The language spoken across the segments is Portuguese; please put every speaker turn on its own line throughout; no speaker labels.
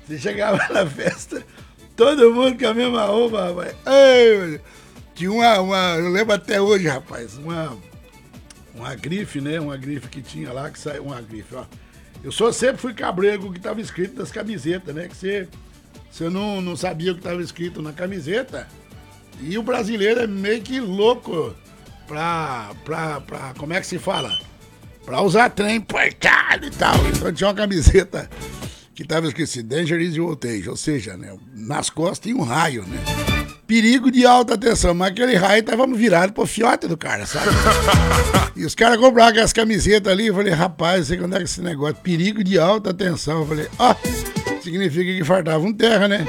Você chegava na festa, todo mundo com a mesma roupa, rapaz. Ai, tinha eu lembro até hoje, rapaz, uma grife, né? Uma grife que tinha lá, que saiu, uma grife, ó. Eu sempre fui cabreiro com o que estava escrito nas camisetas, né? Que você não sabia o que estava escrito na camiseta. E o brasileiro é meio que louco pra como é que se fala? Pra usar trem importado e tal. Então tinha uma camiseta que estava escrito assim, Danger is voltage, ou seja, né? Nas costas tinha um raio, né? Perigo de alta tensão, mas aquele raio tava virado pro fiote do cara, sabe? E os caras compravam aquelas camisetas ali, eu falei, rapaz, não sei quando é que esse negócio, perigo de alta tensão. Eu falei, significa que faltava um terra, né?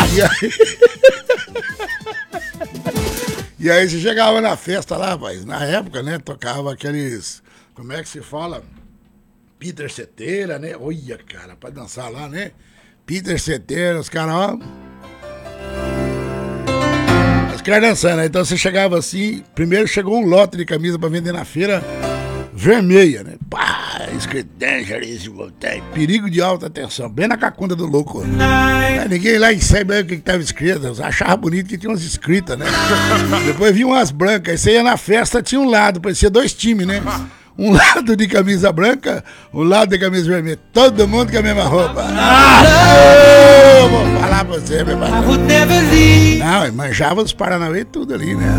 E aí você chegava na festa lá, rapaz, na época, né, tocava aqueles, como é que se fala? Peter Cetera, né? Olha, cara, pra dançar lá, né? Peter Cetera, os caras, ó. Os caras dançando, então você chegava assim, primeiro chegou um lote de camisa pra vender na feira vermelha, né? Pá, escrito Dangerous, perigo de alta tensão, bem na cacunda do louco. Ninguém lá em cima o que tava escrito, eu achava bonito que tinha umas escritas, né? Depois vinha umas brancas, aí você ia na festa, tinha um lado, parecia dois times, né? Um lado de camisa branca, um lado de camisa vermelha. Todo mundo com a mesma roupa. Eu vou falar pra você, meu patrão. Não, manjava os Paranauê tudo ali, né?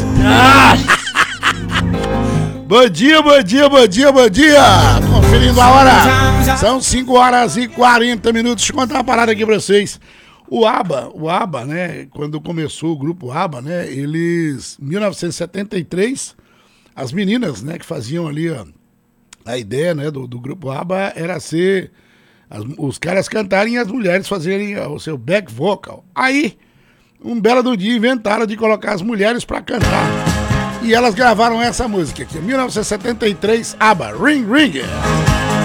Bom dia, bom dia, bom dia, bom dia. Conferindo a hora. São 5h40. Deixa eu contar uma parada aqui pra vocês. O ABBA, né? Quando começou o grupo ABBA, né? Eles, em 1973... As meninas, né, que faziam ali a ideia, né, do grupo ABBA era ser os caras cantarem e as mulheres fazerem o seu back vocal. Aí, um belo do dia, inventaram de colocar as mulheres pra cantar. E elas gravaram essa música aqui, 1973, ABBA, Ring Ring.